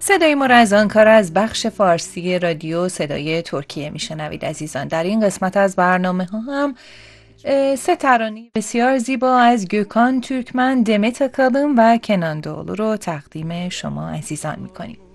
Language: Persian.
صدای ما را از آنکارا از بخش فارسی رادیو صدای ترکیه میشنوید عزیزان. در این قسمت از برنامه ها هم سه ترانه بسیار زیبا از گوکان تورکمن، دمت اکالن و کنان doğulu رو تقدیم شما عزیزان میکنیم.